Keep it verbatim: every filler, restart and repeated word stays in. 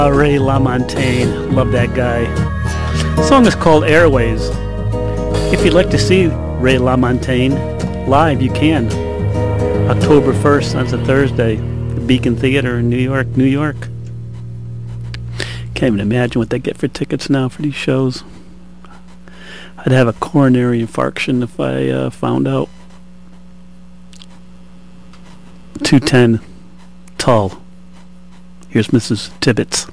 Uh, Ray LaMontagne, love that guy. The song is called Airways. If you'd like to see Ray LaMontagne live, you can. October first, that's a Thursday, the Beacon Theater in New York, New York. Can't even imagine what they get for tickets now for these shows. I'd have a coronary infarction if I uh, found out. two ten, Tull. Here's Missus Tibbetts.